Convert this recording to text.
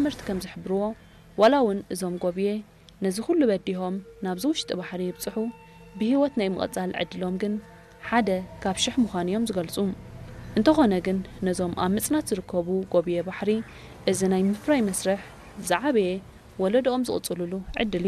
ተመራመርት ከም ዝሕብርዎ ወላውን እዞም ጎብየ ነዚ ኩሉ በዲሆም ናብ ዝውሽጢ ባሕሪ ይብጽሑ ብህይወት ናይ ምቕጻል ዕድሎም ግን ሓደ ካብ ሽሕ ምዃን እዮም ዝገልጹ እንተኾነ ግን ነዞም ኣብ ምጽናት ዝርከቡ ጎብየ ባሕሪ እዚ ናይ ምፍራይ መስርሕ ዝዓበየ ወለዶኦም ዝቕጽልሉ ዕድል